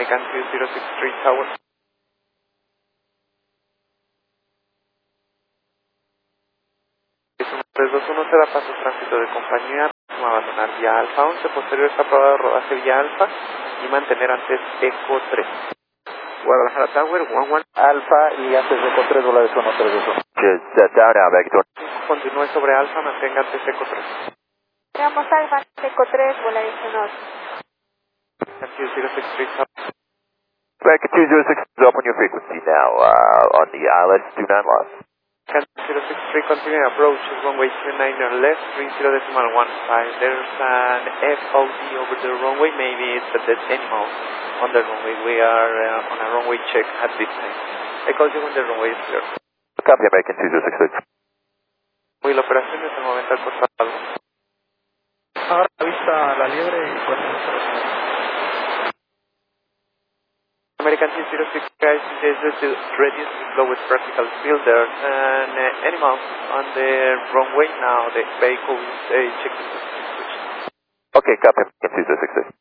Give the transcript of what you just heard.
American 2063 Tower. 321 será paso tránsito de compañía, va a abandonar vía Alfa 11, posterior está aprobado rodaje vía Alfa y mantener antes Eco 3. Guadalajara Tower, 11 Alfa y antes de Eco 3, volar de zona 321. Set down now, Vector. Continúe sobre Alfa, mantenga antes Eco 3. Llegamos Alfa, Eco 3, volar de zona 8. 2063 Tower. Vector 206 is up on your frequency now, on the ILS, do not loss. 063, continue approach, runway 29 on left, 30.15. There's an FOD over the runway, maybe it's a dead animal on the runway. We are on a runway check at this time. I call you when the runway is clear. Copy, American 2066. Hoy la operación es el momento al costado. Ahora vista la liebre y bueno. American 206 guys, this is the reduce the lowest practical filter and animals on the runway now. The vehicle is checking the switch. Okay, copy, American 2066.